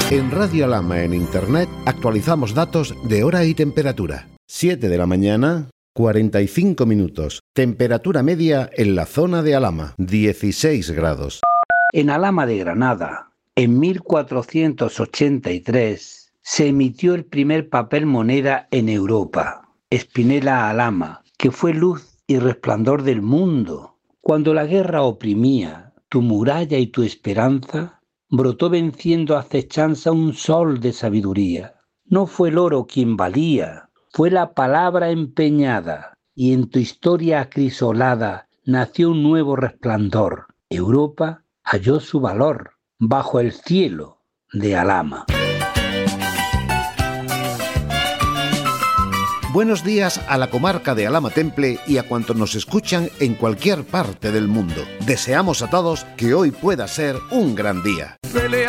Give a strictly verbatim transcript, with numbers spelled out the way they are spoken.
En Radio Alhama en Internet actualizamos datos de hora y temperatura. siete de la mañana, cuarenta y cinco minutos. Temperatura media en la zona de Alhama, dieciséis grados. En Alhama de Granada, en mil cuatrocientos ochenta y tres, se emitió el primer papel moneda en Europa, Spinella Alhama, que fue luz y resplandor del mundo. Cuando la guerra oprimía tu muralla y tu esperanza, brotó venciendo acechanza un sol de sabiduría. No fue el oro quien valía, fue la palabra empeñada, y en tu historia acrisolada nació un nuevo resplandor. Europa halló su valor bajo el cielo de Alhama. Buenos días a la comarca de Alhama Temple y a cuantos nos escuchan en cualquier parte del mundo. Deseamos a todos que hoy pueda ser un gran día.